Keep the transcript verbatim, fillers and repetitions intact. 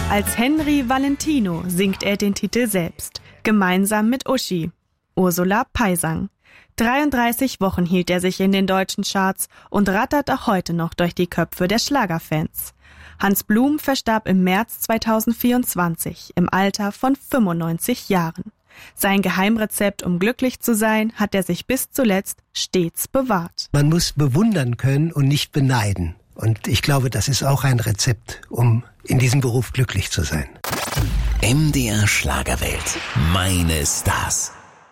Als Henry Valentino singt er den Titel selbst, gemeinsam mit Uschi, Ursula Peisang. dreiunddreißig Wochen hielt er sich in den deutschen Charts und rattert auch heute noch durch die Köpfe der Schlagerfans. Hans Blum verstarb im März zweitausendvierundzwanzig im Alter von fünfundneunzig Jahren. Sein Geheimrezept, um glücklich zu sein, hat er sich bis zuletzt stets bewahrt. Man muss bewundern können und nicht beneiden. Und ich glaube, das ist auch ein Rezept, um in diesem Beruf glücklich zu sein. M D R Schlagerwelt. Meine Stars.